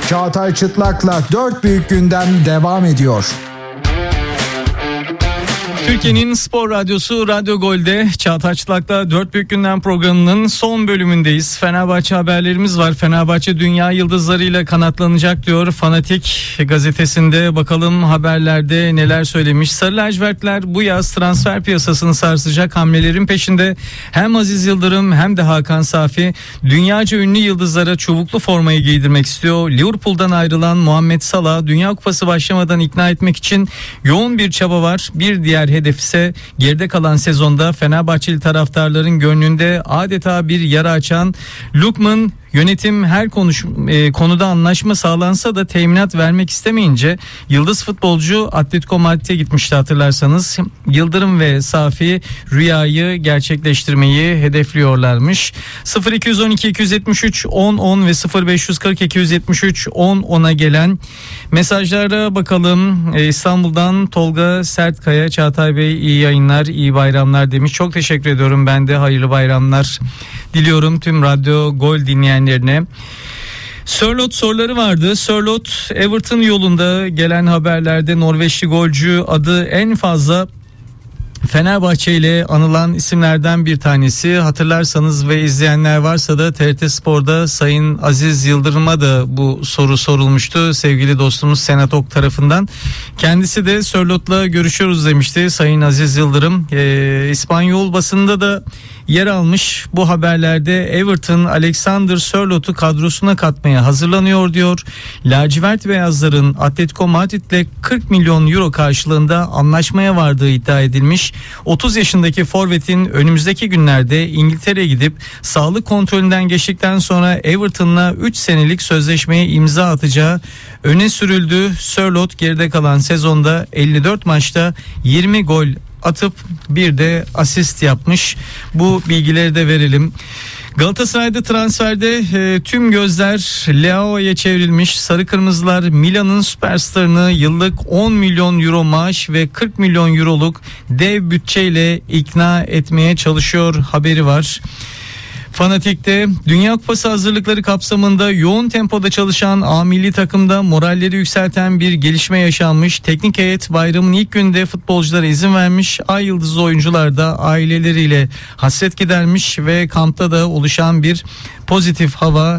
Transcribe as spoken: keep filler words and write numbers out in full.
Çağatay Çıtlak'la dört büyük gündem devam ediyor. Türkiye'nin spor radyosu Radyo Gol'de Çağatay Çıtlak'la dört büyük gündem programının son bölümündeyiz. Fenerbahçe haberlerimiz var. Fenerbahçe dünya yıldızlarıyla kanatlanacak diyor Fanatik gazetesinde. Bakalım haberlerde neler söylemiş. Sarı lacivertler bu yaz transfer piyasasını sarsacak hamlelerin peşinde. Hem Aziz Yıldırım hem de Hakan Safi dünyaca ünlü yıldızlara çubuklu formayı giydirmek istiyor. Liverpool'dan ayrılan Muhammed Salah Dünya Kupası başlamadan ikna etmek için yoğun bir çaba var. Bir diğer hedef ise geride kalan sezonda Fenerbahçeli taraftarların gönlünde adeta bir yara açan Lookman. Yönetim her konuş, e, konuda anlaşma sağlansa da teminat vermek istemeyince yıldız futbolcu Atletico Madrid'e gitmişti hatırlarsanız. Yıldırım ve Safi rüyayı gerçekleştirmeyi hedefliyorlarmış. sıfır iki on iki iki yetmiş üç on on ve sıfır beş kırk iki yetmiş üç on ona gelen mesajlara bakalım. E, İstanbul'dan Tolga Sertkaya, Çağatay Bey iyi yayınlar, iyi bayramlar demiş. Çok teşekkür ediyorum, ben de hayırlı bayramlar diliyorum tüm Radyo Gol dinleyenlerine. Sörloth soruları vardı. Sörloth Everton yolunda, gelen haberlerde Norveçli golcü adı en fazla Fenerbahçe ile anılan isimlerden bir tanesi. Hatırlarsanız ve izleyenler varsa da T R T Spor'da Sayın Aziz Yıldırım'a da bu soru sorulmuştu sevgili dostumuz Senat Ok tarafından. Kendisi de Sörloth'la görüşüyoruz demişti Sayın Aziz Yıldırım. Ee, İspanyol basında da yer almış bu haberlerde. Everton Alexander Sörloth'u kadrosuna katmaya hazırlanıyor diyor. Lacivert beyazların Atletico Madrid'le kırk milyon euro karşılığında anlaşmaya vardığı iddia edilmiş. otuz yaşındaki forvetin önümüzdeki günlerde İngiltere'ye gidip sağlık kontrolünden geçtikten sonra Everton'la üç senelik sözleşmeye imza atacağı öne sürüldü. Sörloth geride kalan sezonda elli dört maçta yirmi gol atıp bir de asist yapmış. Bu bilgileri de verelim. Galatasaray'da transferde e, tüm gözler Leao'ya çevrilmiş. Sarı Kırmızılar Milan'ın süperstarını yıllık on milyon euro maaş ve kırk milyon euroluk dev bütçeyle ikna etmeye çalışıyor haberi var. Fanatik'te Dünya Kupası hazırlıkları kapsamında yoğun tempoda çalışan A milli takımda moralleri yükselten bir gelişme yaşanmış. Teknik heyet bayramın ilk günde futbolculara izin vermiş. Ay yıldızlı oyuncular da aileleriyle hasret gidermiş ve kampta da oluşan bir pozitif hava